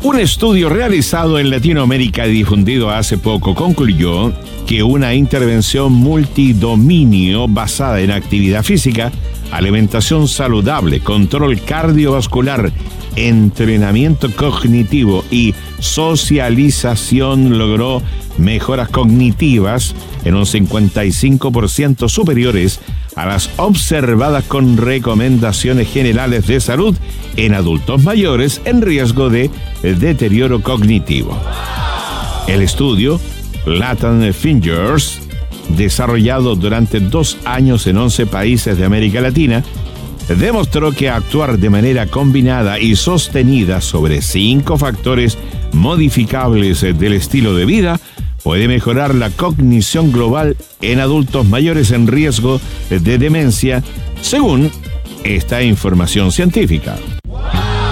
Un estudio realizado en Latinoamérica y difundido hace poco concluyó que una intervención multidominio basada en actividad física, alimentación saludable, control cardiovascular, entrenamiento cognitivo y socialización logró mejoras cognitivas en un 55% superiores a las observadas con recomendaciones generales de salud en adultos mayores en riesgo de deterioro cognitivo. El estudio Latin Fingers, desarrollado durante 2 años en 11 países de América Latina, demostró que actuar de manera combinada y sostenida sobre 5 factores modificables del estilo de vida puede mejorar la cognición global en adultos mayores en riesgo de demencia, según esta información científica.